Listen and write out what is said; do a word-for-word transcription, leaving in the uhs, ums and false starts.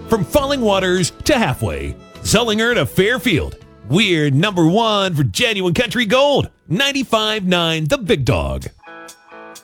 From Falling Waters to Halfway, Zollinger to Fairfield. We're number one for genuine country gold. ninety-five point nine The Big Dog.